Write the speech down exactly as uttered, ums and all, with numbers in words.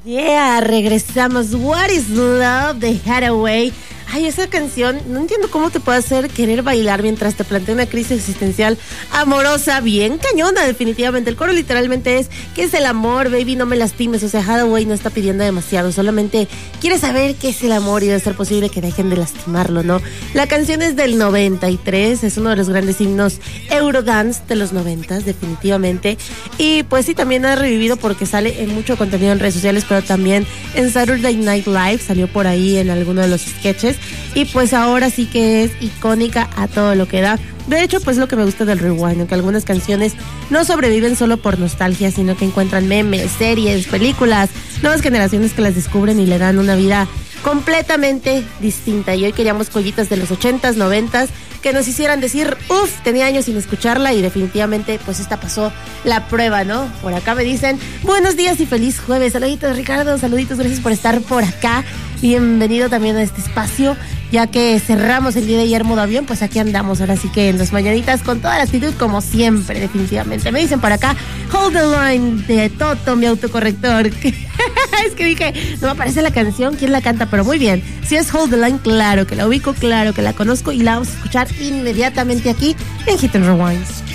Yeah, regresamos. What is Love de Hathaway. Ay, esa canción, no entiendo cómo te puede hacer querer bailar mientras te plantea una crisis existencial amorosa bien cañona, definitivamente. El coro literalmente es, ¿qué es el amor, baby? No me lastimes. O sea, Hathaway no está pidiendo demasiado, solamente quiere saber qué es el amor y de ser posible que dejen de lastimarlo, ¿no? La canción es del noventa y tres, es uno de los grandes himnos Eurodance de los noventas, definitivamente. Y pues sí, también ha revivido porque sale en mucho contenido en redes sociales, pero también en Saturday Night Live, salió por ahí en alguno de los sketches. Y pues ahora sí que es icónica a todo lo que da. De hecho, pues lo que me gusta del Rewind, que algunas canciones no sobreviven solo por nostalgia, sino que encuentran memes, series, películas, nuevas generaciones que las descubren y le dan una vida completamente distinta. Y hoy queríamos joyitas de los ochentas, noventas, que nos hicieran decir, uff, tenía años sin escucharla y definitivamente pues esta pasó la prueba, ¿no? Por acá me dicen, buenos días y feliz jueves. Saluditos, Ricardo, saluditos, gracias por estar por acá. Bienvenido también a este espacio, ya que cerramos el día de ayer modo avión, pues aquí andamos, ahora sí que en las mañanitas con toda la actitud como siempre, definitivamente. Me dicen por acá, Hold the Line de Toto, mi autocorrector. Es que dije, no me aparece la canción, ¿quién la canta? Pero muy bien, si es Hold the Line, claro que la ubico, claro que la conozco y la vamos a escuchar inmediatamente aquí en Hit and Rewind.